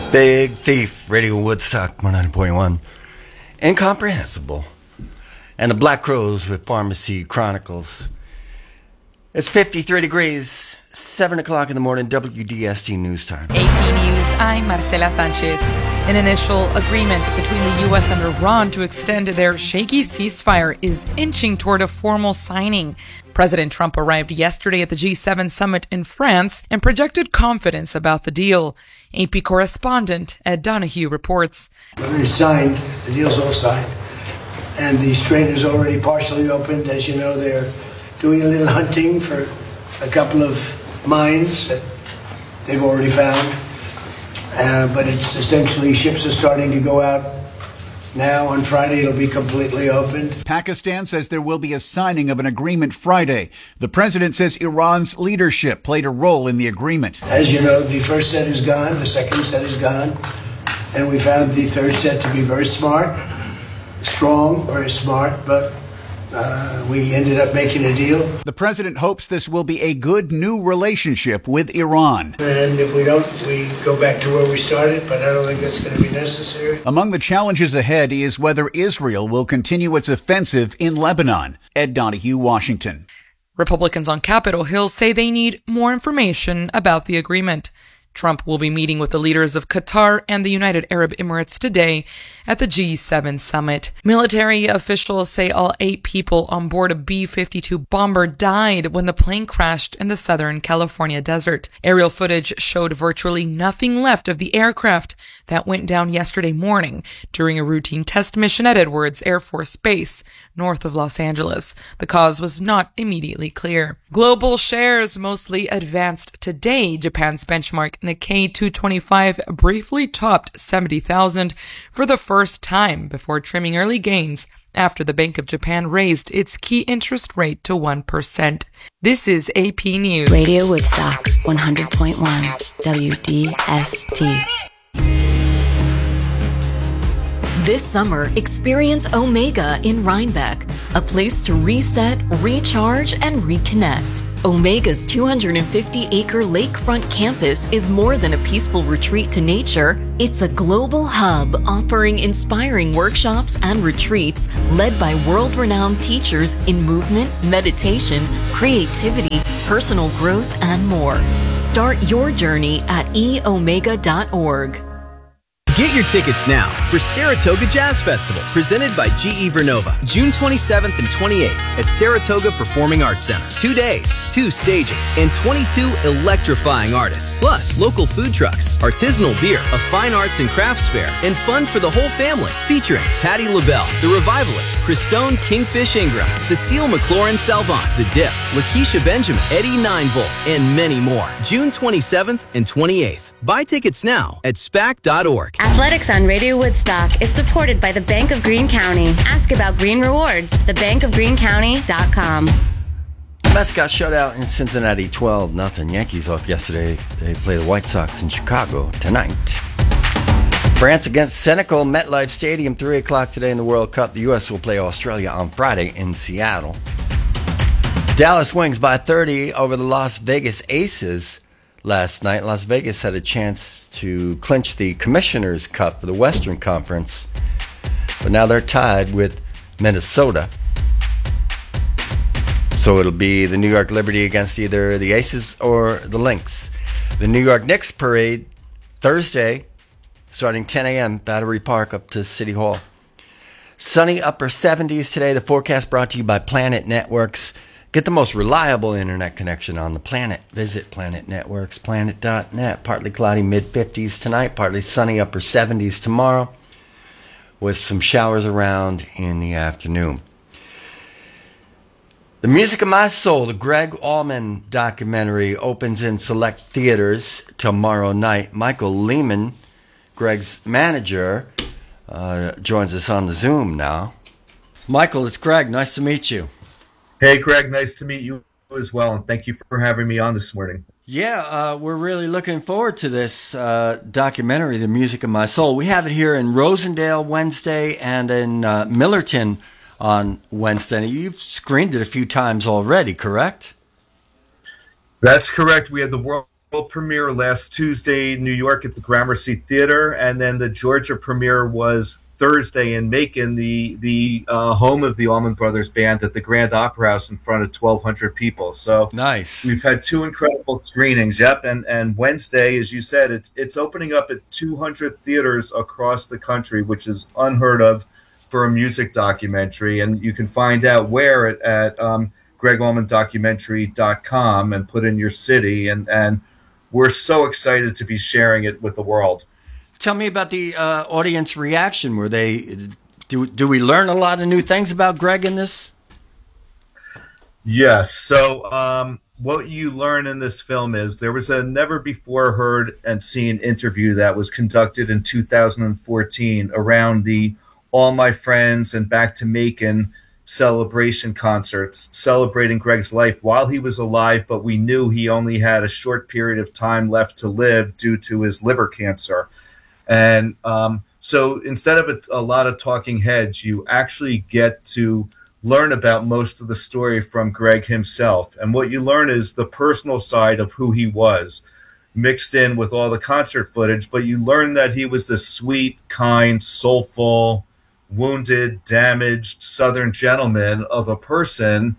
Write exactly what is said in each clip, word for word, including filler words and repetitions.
Big Thief, Radio Woodstock, one hundred point one. Incomprehensible. And the Black Crowes with Pharmacy Chronicles. It's fifty-three degrees, seven o'clock in the morning, W D S T News Time. A P News, I'm Marcela Sanchez. An initial agreement between the U S and Iran to extend their shaky ceasefire is inching toward a formal signing. President Trump arrived yesterday at the G seven summit in France and projected confidence about the deal. A P correspondent Ed Donahue reports. When it's signed, the deal's all signed, and the strain is already partially opened. As you know, they're doing a little hunting for a couple of mines that they've already found. Uh, but it's essentially, ships are starting to go out now. On Friday, it'll be completely opened. Pakistan says there will be a signing of an agreement Friday. The president says Iran's leadership played a role in the agreement. As you know, the first set is gone, the second set is gone, and we found the third set to be very smart, strong, very smart, but Uh, we ended up making a deal. The president hopes this will be a good new relationship with Iran. And if we don't, we go back to where we started, but I don't think that's going to be necessary. Among the challenges ahead is whether Israel will continue its offensive in Lebanon. Ed Donahue, Washington. Republicans on Capitol Hill say they need more information about the agreement. Trump will be meeting with the leaders of Qatar and the United Arab Emirates today at the G seven summit. Military officials say all eight people on board a B fifty-two bomber died when the plane crashed in the Southern California desert. Aerial footage showed virtually nothing left of the aircraft that went down yesterday morning during a routine test mission at Edwards Air Force Base, north of Los Angeles. The cause was not immediately clear. Global shares mostly advanced today. Japan's benchmark Nikkei two twenty-five briefly topped seventy thousand for the first time before trimming early gains after the Bank of Japan raised its key interest rate to one percent. This is A P News. Radio Woodstock, one hundred point one, W D S T. This summer, experience Omega in Rhinebeck, a place to reset, recharge, and reconnect. Omega's two hundred fifty acre lakefront campus is more than a peaceful retreat to nature. It's a global hub offering inspiring workshops and retreats led by world-renowned teachers in movement, meditation, creativity, personal growth, and more. Start your journey at e omega dot org. Get your tickets now for Saratoga Jazz Festival, presented by G E Vernova, June twenty-seventh and twenty-eighth at Saratoga Performing Arts Center. Two days, two stages, and twenty-two electrifying artists, plus local food trucks, artisanal beer, a fine arts and crafts fair, and fun for the whole family, featuring Patti LaBelle, The Revivalists, Christone Kingfish Ingram, Cecile McLaurin Salvant, The Dip, Lakeisha Benjamin, Eddie Ninevolt, and many more. June twenty-seventh and twenty-eighth. Buy tickets now at spac dot org. Athletics on Radio Woodstock is supported by the Bank of Greene County. Ask about Green Rewards. the bank of greene county dot com. Mets got shut out in Cincinnati, twelve nothing. Yankees off yesterday. They play the White Sox in Chicago tonight. France against Senegal, MetLife Stadium, three o'clock today in the World Cup. The U S will play Australia on Friday in Seattle. Dallas wins by thirty over the Las Vegas Aces last night. Las Vegas had a chance to clinch the Commissioner's Cup for the Western Conference, but now they're tied with Minnesota. So it'll be the New York Liberty against either the Aces or the Lynx. The New York Knicks parade Thursday, starting ten a.m., Battery Park up to City Hall. Sunny upper seventies today. The forecast brought to you by Planet Networks. Get the most reliable internet connection on the planet. Visit Planet Networks, planet dot net. Partly cloudy mid fifties tonight, partly sunny upper seventies tomorrow, with some showers around in the afternoon. The Music of My Soul, the Greg Allman documentary, opens in select theaters tomorrow night. Michael Lehman, Greg's manager, uh, joins us on the Zoom now. Michael, it's Greg. Nice to meet you. Hey, Greg, nice to meet you as well, and thank you for having me on this morning. Yeah, uh, we're really looking forward to this uh, documentary, The Music of My Soul. We have it here in Rosendale Wednesday and in uh, Millerton on Wednesday. You've screened it a few times already, correct? That's correct. We had the World world premiere last Tuesday in New York at the Gramercy Theater, and then the Georgia premiere was Thursday in Macon, the the uh, home of the Allman Brothers Band, at the Grand Opera House in front of twelve hundred people. So nice. We've had two incredible screenings. Yep, and and Wednesday, as you said, it's it's opening up at two hundred theaters across the country, which is unheard of for a music documentary. And you can find out where at, at um, greg allman documentary dot com and put in your city. And and we're so excited to be sharing it with the world. Tell me about the uh, audience reaction. Were they do do we learn a lot of new things about Greg in this? Yes. So um, what you learn in this film is there was a never before heard and seen interview that was conducted in two thousand fourteen around the All My Friends and Back to Macon celebration concerts, celebrating Greg's life while he was alive, but we knew he only had a short period of time left to live due to his liver cancer. And um, so instead of a, a lot of talking heads, you actually get to learn about most of the story from Greg himself. And what you learn is the personal side of who he was, mixed in with all the concert footage. But you learn that he was this sweet, kind, soulful, wounded, damaged Southern gentleman of a person.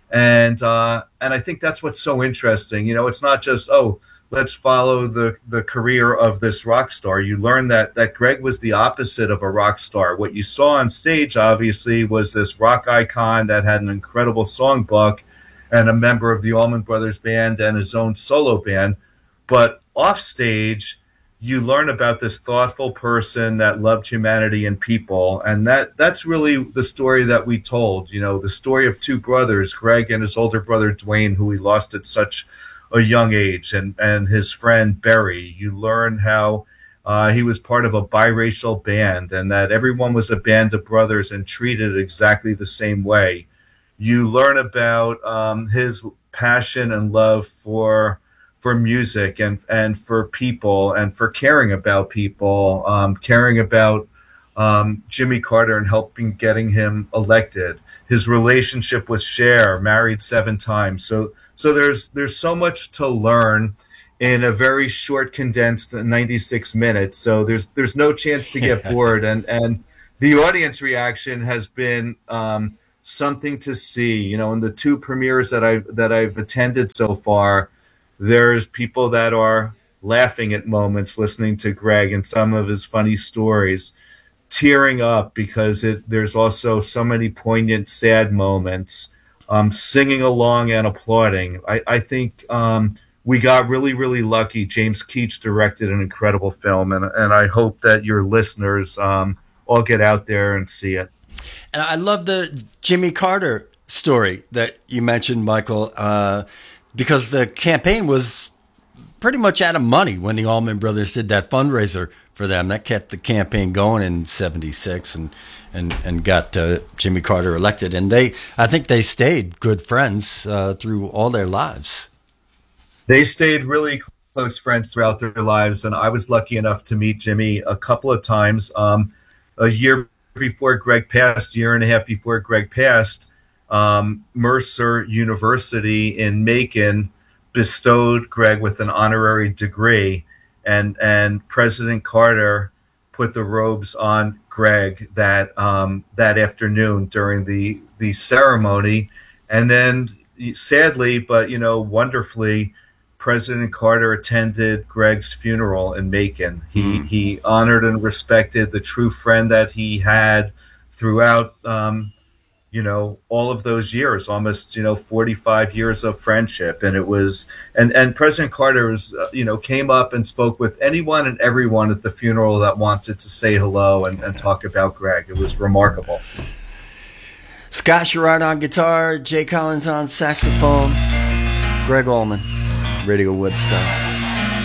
And uh, and I think that's what's so interesting. You know, it's not just, oh, let's follow the, the career of this rock star. You learn that, that Greg was the opposite of a rock star. What you saw on stage, obviously, was this rock icon that had an incredible songbook and a member of the Allman Brothers Band and his own solo band. But off stage, you learn about this thoughtful person that loved humanity and people. And that that's really the story that we told, you know, the story of two brothers, Greg and his older brother, Dwayne, who we lost at such a young age, and, and his friend Barry. You learn how uh, he was part of a biracial band and that everyone was a band of brothers and treated exactly the same way. You learn about um, his passion and love for for music and, and for people and for caring about people, um, caring about um, Jimmy Carter and helping getting him elected. His relationship with Cher, married seven times. So So there's there's so much to learn in a very short, condensed ninety-six minutes. So there's there's no chance to get bored, and and the audience reaction has been um, something to see. You know, in the two premieres that I that I've attended so far, there's people that are laughing at moments, listening to Greg and some of his funny stories, tearing up because it there's also so many poignant, sad moments. Um, singing along and applauding. I, I think um, we got really, really lucky. James Keach directed an incredible film, and, and I hope that your listeners um, all get out there and see it. And I love the Jimmy Carter story that you mentioned, Michael, uh, because the campaign was pretty much out of money when the Allman Brothers did that fundraiser for them. That kept the campaign going in seventy-six and and and got uh, Jimmy Carter elected. And they, I think they stayed good friends uh, through all their lives. They stayed really close friends throughout their lives, and I was lucky enough to meet Jimmy a couple of times. Um, a year before Greg passed, year and a half before Greg passed, um, Mercer University in Macon bestowed Greg with an honorary degree, and and President Carter put the robes on Greg that um, that afternoon during the the ceremony, and then sadly, but you know, wonderfully, President Carter attended Greg's funeral in Macon. He mm. he honored and respected the true friend that he had throughout, um, you know, all of those years, almost, you know, forty-five years of friendship. And it was, and, and President Carter was, uh, you know, came up and spoke with anyone and everyone at the funeral that wanted to say hello and, and talk about Greg. It was remarkable. Scott Sherrod on guitar, Jay Collins on saxophone, Greg Allman, Radio Woodstock.